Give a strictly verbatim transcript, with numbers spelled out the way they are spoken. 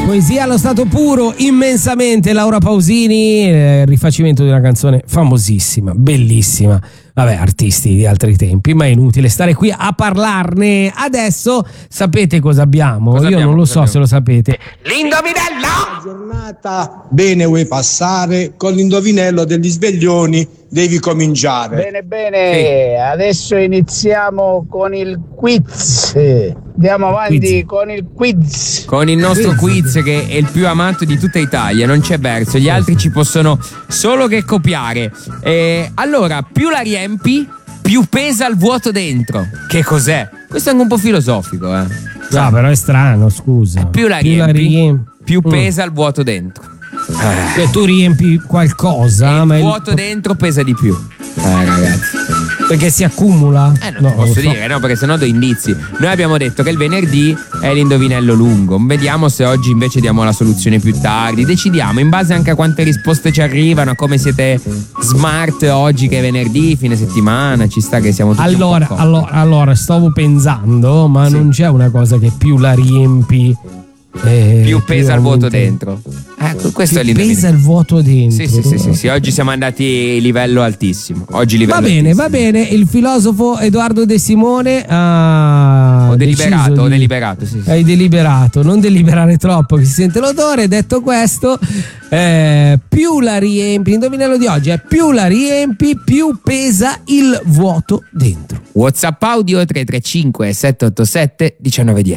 Poesia allo stato puro, immensamente. Laura Pausini, eh, rifacimento di una canzone famosissima, bellissima. Vabbè, artisti di altri tempi, ma è inutile stare qui a parlarne. Adesso sapete cosa abbiamo? Cosa Io abbiamo, non lo cosa so abbiamo? se lo sapete. L'indovinello! La giornata bene vuoi passare, con l'indovinello degli sveglioni devi cominciare. Bene, bene, adesso iniziamo con il quiz. Andiamo avanti Quiz. con il quiz. Con il nostro quiz che è il più amato di tutta Italia, non c'è verso, gli altri ci possono solo che copiare. Eh, allora, più la riempi, più pesa il vuoto dentro. Che cos'è? Questo è anche un po' filosofico, eh. No, però è strano, scusa. Più la Più la riempi, riempi. più Mm. pesa il vuoto dentro. Cioè, tu riempi qualcosa, E ma il il- vuoto dentro pesa di più. Eh, ragazzi. perché si accumula? Eh, non No, ti posso lo so. dire, no, perché sennò do indizi. Noi abbiamo detto che il venerdì è l'indovinello lungo. Vediamo se oggi invece diamo la soluzione più tardi. Decidiamo in base anche a quante risposte ci arrivano, a come siete smart oggi che è venerdì, fine settimana. Ci sta che siamo tutti Allora, un po' allora, allora, stavo pensando, ma Sì. non c'è una cosa che più la riempi eh, più pesa il vuoto aumenta- dentro. Ecco, questo più è l'indovinello. pesa il vuoto dentro. Sì, sì, sì, sì, sì, oggi siamo andati livello altissimo. Oggi livello Va bene, altissimo. va bene. Il filosofo Edoardo De Simone ha Ho deliberato, deciso ho di- deliberato, sì, sì. Hai deliberato, non deliberare troppo che si sente l'odore. Detto questo, eh, più la riempi, l'indovinello di oggi è più la riempi, più pesa il vuoto dentro. WhatsApp audio tre tre cinque sette otto sette uno nove uno